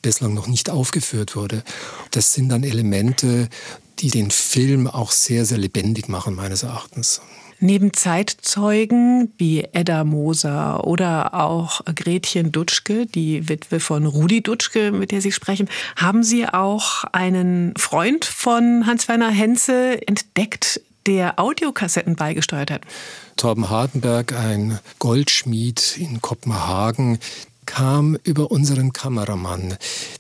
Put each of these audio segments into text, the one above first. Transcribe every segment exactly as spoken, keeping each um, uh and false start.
bislang noch nicht aufgeführt wurde. Das sind dann Elemente, die den Film auch sehr, sehr lebendig machen, meines Erachtens. Neben Zeitzeugen wie Edda Moser oder auch Gretchen Dutschke, die Witwe von Rudi Dutschke, mit der Sie sprechen, haben Sie auch einen Freund von Hans-Werner Henze entdeckt, der Audiokassetten beigesteuert hat. Torben Hardenberg, ein Goldschmied in Kopenhagen, kam über unseren Kameramann.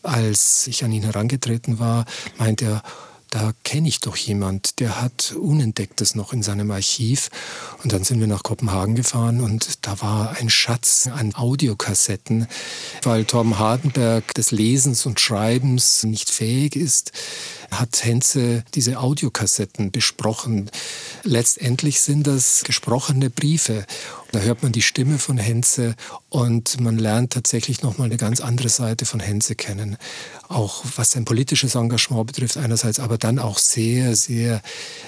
Als ich an ihn herangetreten war, meinte er, da kenne ich doch jemand, der hat Unentdecktes noch in seinem Archiv. Und dann sind wir nach Kopenhagen gefahren und da war ein Schatz an Audiokassetten. Weil Torben Hardenberg des Lesens und Schreibens nicht fähig ist, hat Henze diese Audiokassetten besprochen. Letztendlich sind das gesprochene Briefe. Da hört man die Stimme von Henze und man lernt tatsächlich nochmal eine ganz andere Seite von Henze kennen. Auch was sein politisches Engagement betrifft einerseits, aber dann auch sehr, sehr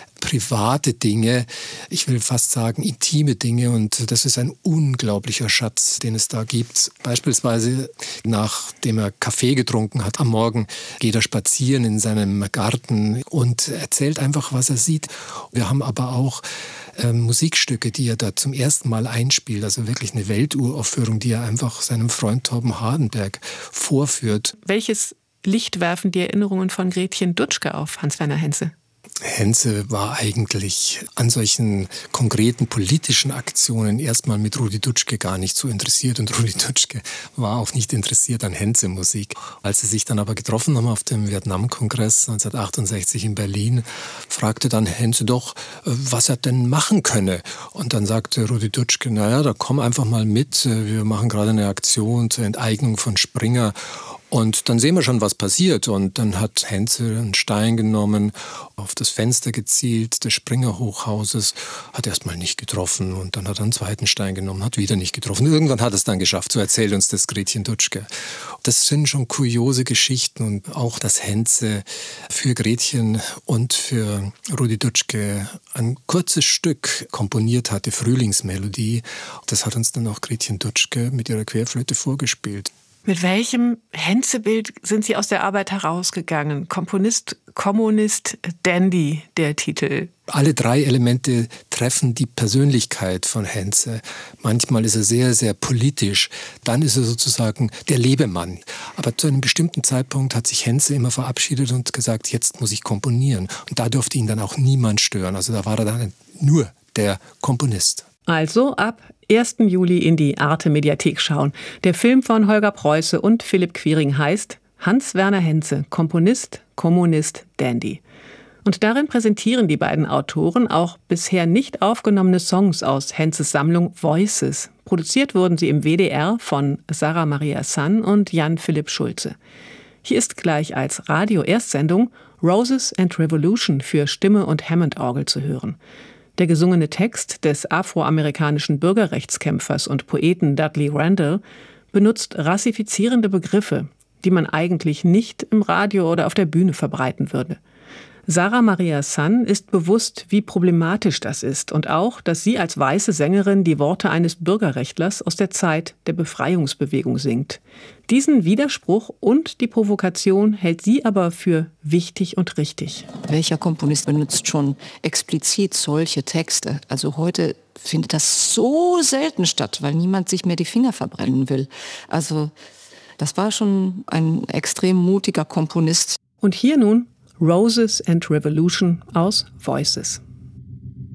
private Dinge, ich will fast sagen intime Dinge, und das ist ein unglaublicher Schatz, den es da gibt. Beispielsweise, nachdem er Kaffee getrunken hat am Morgen, geht er spazieren in seinem Garten und erzählt einfach, was er sieht. Wir haben aber auch äh, Musikstücke, die er da zum ersten Mal einspielt, also wirklich eine Welturaufführung, die er einfach seinem Freund Torben Hardenberg vorführt. Welches Licht werfen die Erinnerungen von Gretchen Dutschke auf Hans-Werner Henze? Henze war eigentlich an solchen konkreten politischen Aktionen erstmal mit Rudi Dutschke gar nicht so interessiert, und Rudi Dutschke war auch nicht interessiert an Henze-Musik. Als sie sich dann aber getroffen haben auf dem Vietnam-Kongress neunzehnhundertachtundsechzig in Berlin, fragte dann Henze doch, was er denn machen könne. Und dann sagte Rudi Dutschke, naja, da komm einfach mal mit, wir machen gerade eine Aktion zur Enteignung von Springer. Und dann sehen wir schon, was passiert. Und dann hat Henze einen Stein genommen, auf das Fenster gezielt des Springer-Hochhauses, hat erstmal nicht getroffen. Und dann hat er einen zweiten Stein genommen, hat wieder nicht getroffen. Irgendwann hat er es dann geschafft, so erzählt uns das Gretchen Dutschke. Das sind schon kuriose Geschichten, und auch, dass Henze für Gretchen und für Rudi Dutschke ein kurzes Stück komponiert hat, die Frühlingsmelodie. Das hat uns dann auch Gretchen Dutschke mit ihrer Querflöte vorgespielt. Mit welchem Henze-Bild sind Sie aus der Arbeit herausgegangen? Komponist, Kommunist, Dandy, der Titel. Alle drei Elemente treffen die Persönlichkeit von Henze. Manchmal ist er sehr, sehr politisch. Dann ist er sozusagen der Lebemann. Aber zu einem bestimmten Zeitpunkt hat sich Henze immer verabschiedet und gesagt, jetzt muss ich komponieren. Und da durfte ihn dann auch niemand stören. Also da war er dann nur der Komponist. Also ab ersten Juli in die Arte-Mediathek schauen. Der Film von Holger Preuße und Philipp Quiring heißt Hans-Werner Henze, Komponist, Kommunist, Dandy. Und darin präsentieren die beiden Autoren auch bisher nicht aufgenommene Songs aus Henzes Sammlung Voices. Produziert wurden sie im W D R von Sarah Maria Sann und Jan-Philipp Schulze. Hier ist gleich als Radio-Erstsendung Roses and Revolution für Stimme und Hammond-Orgel zu hören. Der gesungene Text des afroamerikanischen Bürgerrechtskämpfers und Poeten Dudley Randall benutzt rassifizierende Begriffe, die man eigentlich nicht im Radio oder auf der Bühne verbreiten würde. Sarah Maria Sann ist bewusst, wie problematisch das ist, und auch, dass sie als weiße Sängerin die Worte eines Bürgerrechtlers aus der Zeit der Befreiungsbewegung singt. Diesen Widerspruch und die Provokation hält sie aber für wichtig und richtig. Welcher Komponist benutzt schon explizit solche Texte? Also heute findet das so selten statt, weil niemand sich mehr die Finger verbrennen will. Also das war schon ein extrem mutiger Komponist. Und hier nun Roses and Revolution aus Voices.